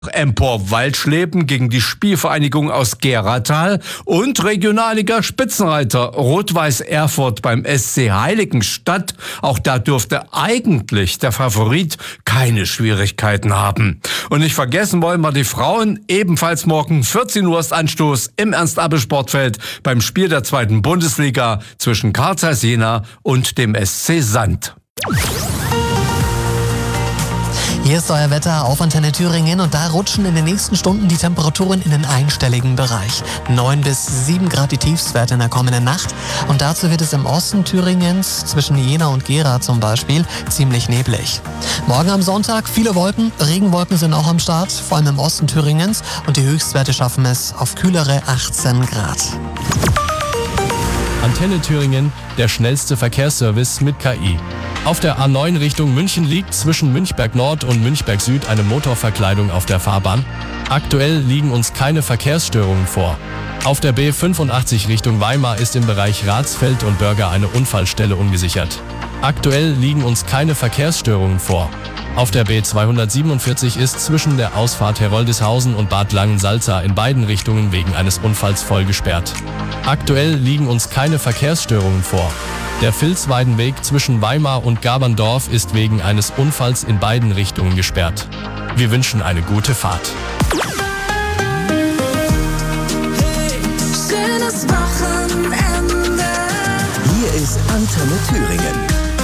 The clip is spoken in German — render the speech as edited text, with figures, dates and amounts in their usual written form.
Empor Waldschleben gegen die Spielvereinigung aus Geratal und Regionalliga Spitzenreiter Rot-Weiß Erfurt beim SC Heiligenstadt. Auch da dürfte eigentlich der Favorit keine Schwierigkeiten haben. Und nicht vergessen wollen wir die Frauen. Ebenfalls morgen 14 Uhr ist Anstoß im Ernst-Abbe-Sportfeld beim Spiel der 2. Bundesliga zwischen Carl Zeiss Jena und dem SC Sand. Hier ist euer Wetter auf Antenne Thüringen und da rutschen in den nächsten Stunden die Temperaturen in den einstelligen Bereich. 9 bis 7 Grad die Tiefstwerte in der kommenden Nacht und dazu wird es im Osten Thüringens zwischen Jena und Gera zum Beispiel ziemlich neblig. Morgen am Sonntag viele Wolken, Regenwolken sind auch am Start, vor allem im Osten Thüringens und die Höchstwerte schaffen es auf kühlere 18 Grad. Antenne Thüringen, der schnellste Verkehrsservice mit KI. Auf der A9 Richtung München liegt zwischen Münchberg Nord und Münchberg Süd eine Motorverkleidung auf der Fahrbahn. Aktuell liegen uns keine Verkehrsstörungen vor. Auf der B85 Richtung Weimar ist im Bereich Ratsfeld und Börger eine Unfallstelle ungesichert. Aktuell liegen uns keine Verkehrsstörungen vor. Auf der B247 ist zwischen der Ausfahrt Heroldishausen und Bad Langensalza in beiden Richtungen wegen eines Unfalls voll gesperrt. Aktuell liegen uns keine Verkehrsstörungen vor. Der Vilsweidenweg zwischen Weimar und Gaberndorf ist wegen eines Unfalls in beiden Richtungen gesperrt. Wir wünschen eine gute Fahrt. Hey, schönes Wochenende. Hier ist Antenne Thüringen.